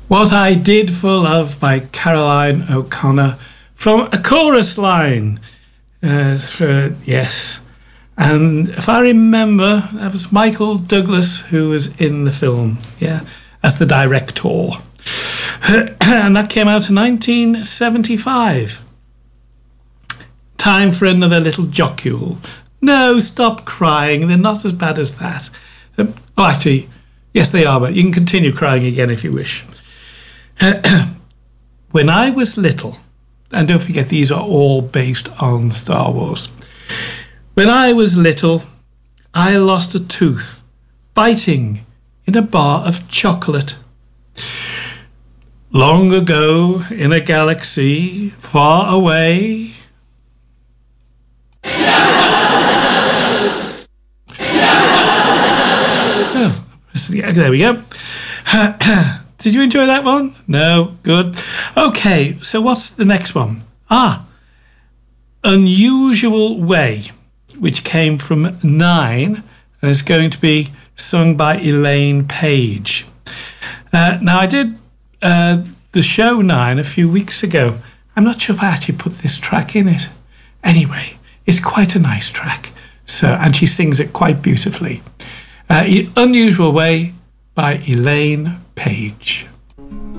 What I Did for Love by Caroline O'Connor from a chorus line. Yes. And if I remember, that was Michael Douglas who was in the film, as the director. And that came out in 1975. Time for another little jocule. No, stop crying. They're not as bad as that. Actually, yes, they are, but you can continue crying again if you wish. When I was little, and don't forget these are all based on Star Wars. When I was little, I lost a tooth biting in a bar of chocolate. Long ago, in a galaxy far away. Oh, there we go. Did you enjoy that one? No? Good. Okay, so what's the next one? Unusual Way, which came from Nine, and is going to be sung by Elaine Paige. Now, I did the show Nine a few weeks ago. I'm not sure if I actually put this track in it. Anyway, it's quite a nice track. And she sings it quite beautifully. Unusual Way by Elaine Paige.